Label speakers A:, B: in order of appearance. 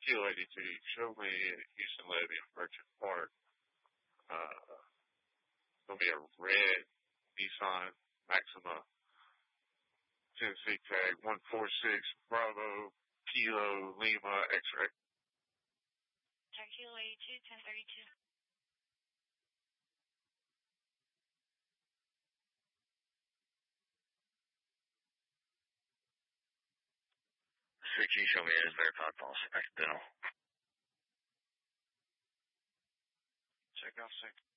A: Kilo 82, show me Houston Lothian Merchant Park. It's going to be a red Nissan Maxima Tennessee tag 146 Bravo Kilo Lima X-ray.
B: Check Kilo 82, 1032.
C: Six, you show me as verified false accidental.
A: Check out 6.